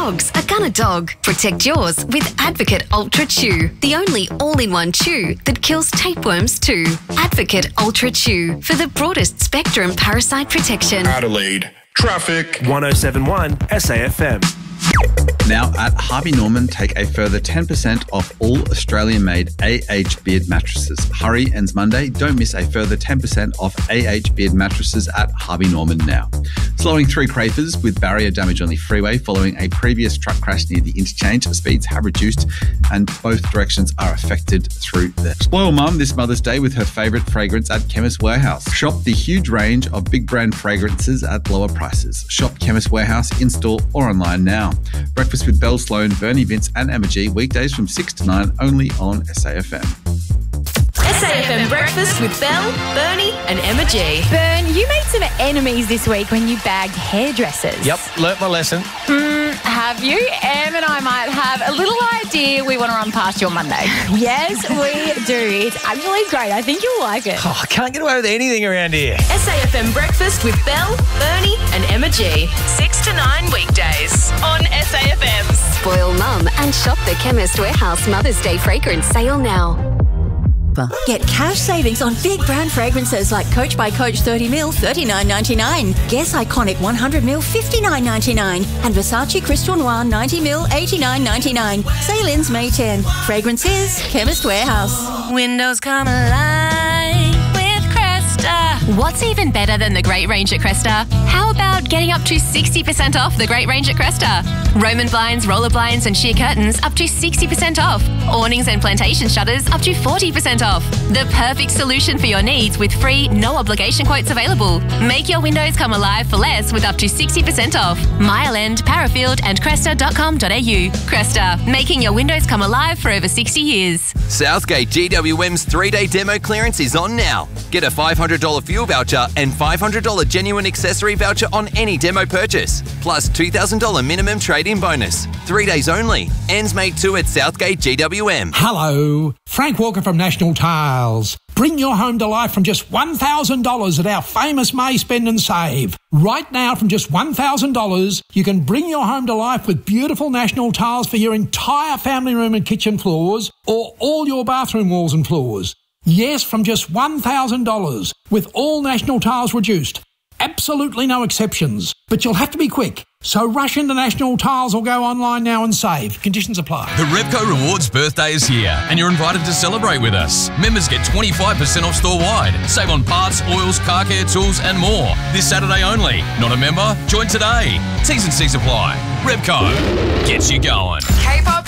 dogs are gonna dog. Protect yours with Advocate Ultra Chew, the only all-in-one chew that kills tapeworms too. Advocate Ultra Chew for the broadest spectrum parasite protection. Adelaide. Traffic. 107.1 SAFM. Now at Harvey Norman, take a further 10% off all Australian-made AH Beard mattresses. Hurry, ends Monday. Don't miss a further 10% off AH Beard mattresses at Harvey Norman now. Slowing through Crafers with barrier damage on the freeway following a previous truck crash near the interchange. Speeds have reduced and both directions are affected through there. Spoil Mum this Mother's Day with her favourite fragrance at Chemist Warehouse. Shop the huge range of big brand fragrances at lower prices. Shop Chemist Warehouse in-store or online now. Breakfast with Belle, Sloan, Bernie, Vince and Emma G, weekdays from 6 to 9 only on SAFM. SAFM Breakfast with Belle, Bernie and Emma G. Bern, you made some enemies this week when you bagged hairdressers. Yep, learnt my lesson. Have you? Em and I might have a little idea we want to run past you on Monday. Yes, we do. It's actually great. I think you'll like it. Oh, I can't get away with anything around here. SAFM Breakfast with Belle, Bernie and Emma G. 6 to 9 weekdays on SAFM. Spoil Mum and shop the Chemist Warehouse Mother's Day fragrance sale now. Get cash savings on big brand fragrances like Coach by Coach 30ml, $39.99. Guess Iconic 100ml, $59.99. And Versace Crystal Noir 90ml, $89.99. Sale ends May 10. Fragrances, Chemist Warehouse. Windows come alive with Cresta. What's even better than the great range at Cresta? How about getting up to 60% off the great range at Cresta? Roman blinds, roller blinds and sheer curtains up to 60% off. Awnings and plantation shutters up to 40% off. The perfect solution for your needs with free, no obligation quotes available. Make your windows come alive for less with up to 60% off. Mile End, Parafield and Cresta.com.au. Cresta, making your windows come alive for over 60 years. Southgate GWM's 3-day demo clearance is on now. Get a $500 fuel voucher and $500 genuine accessory voucher on any demo purchase, plus $2,000 minimum trade-in bonus. 3 days only. Ends May 2 at Southgate GWM. Hello, Frank Walker from National Tiles. Bring your home to life from just $1,000 at our famous May Spend and Save. Right now, from just $1,000, you can bring your home to life with beautiful National Tiles for your entire family room and kitchen floors or all your bathroom walls and floors. Yes, from just $1,000, with all National Tiles reduced. Absolutely no exceptions. But you'll have to be quick. So rush into National Tiles or go online now and save. Conditions apply. The Repco Rewards birthday is here and you're invited to celebrate with us. Members get 25% off store-wide. Save on parts, oils, car care tools and more. This Saturday only. Not a member? Join today. T's and C's apply. Repco gets you going.